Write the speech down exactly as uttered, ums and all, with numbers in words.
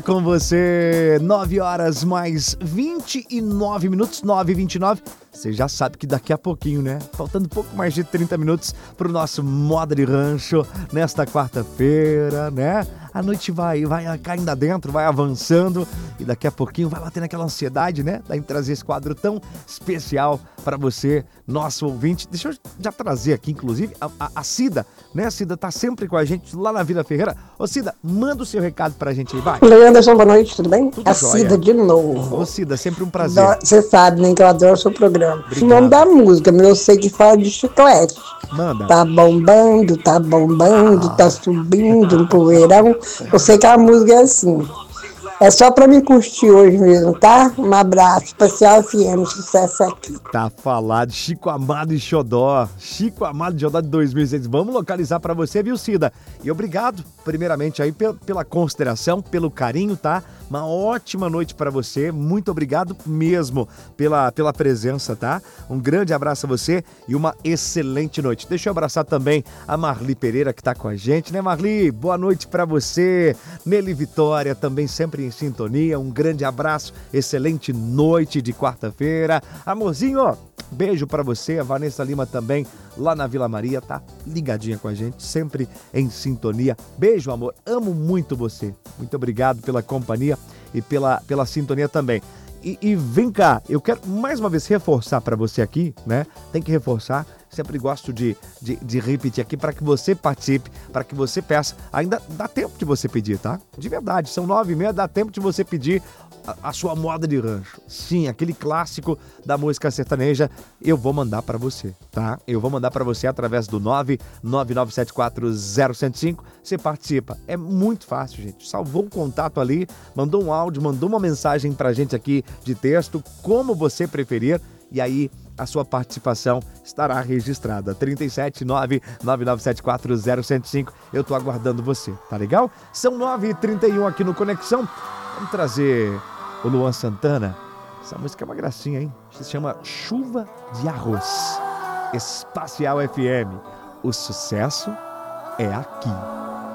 Com você, nove horas mais vinte e nove minutos, nove e vinte e nove. Você já sabe que daqui a pouquinho, né? Faltando pouco mais de trinta minutos pro nosso Moda de Rancho nesta quarta-feira, né? A noite vai, vai caindo adentro, vai avançando e daqui a pouquinho vai batendo aquela ansiedade, né? Daí trazer esse quadro tão especial para você, nosso ouvinte. Deixa eu já trazer aqui, inclusive, a, a, a Cida, né? A Cida tá sempre com a gente lá na Vila Ferreira. Ô Cida, manda o seu recado pra gente aí, vai. Oi, Anderson, boa noite, tudo bem? Tudo a jóia. Cida de novo. Ô Cida, sempre um prazer. Você sabe, né, que eu adoro o seu programa. Obrigado. O nome da música, mas eu sei que fala de chiclete. Manda. Tá bombando, tá bombando, ah. tá subindo no poeirão. Eu sei que a música é assim. É só pra me curtir hoje mesmo, tá? Um abraço, especial F M, sucesso aqui. Tá falado, Chico Amado e Xodó. Chico Amado e Xodó de dois mil e seis. Vamos localizar pra você, viu, Cida? E obrigado, primeiramente, aí pela consideração, pelo carinho, tá? Uma ótima noite pra você. Muito obrigado mesmo pela, pela presença, tá? Um grande abraço a você e uma excelente noite. Deixa eu abraçar também a Marli Pereira, que tá com a gente, né, Marli? Boa noite pra você. Nelly Vitória, também sempre em sintonia. Um grande abraço, excelente noite de quarta-feira. Amorzinho, beijo pra você. A Vanessa Lima também, lá na Vila Maria, tá ligadinha com a gente, sempre em sintonia. Beijo, amor. Amo muito você. Muito obrigado pela companhia e pela, pela sintonia também. E, e vem cá, eu quero mais uma vez reforçar para você aqui, né? Tem que reforçar. Sempre gosto de, de, de repetir aqui para que você participe, para que você peça. Ainda dá tempo de você pedir, tá? De verdade, são nove e meia, dá tempo de você pedir a, a sua moda de rancho. Sim, aquele clássico da música sertaneja, eu vou mandar para você, tá? Eu vou mandar para você através do nove nove nove sete quatro zero zero cinco. Você participa. É muito fácil, gente. Salvou o contato ali, mandou um áudio, mandou uma mensagem pra gente aqui de texto, como você preferir, e aí a sua participação estará registrada. trinta e sete nove nove nove sete quatro zero zero cinco. Eu tô aguardando você, tá legal? São nove e trinta e um aqui no Conexão. Vamos trazer o Luan Santana. Essa música é uma gracinha, hein? Se chama Chuva de Arroz. Espacial F M. O sucesso é aqui.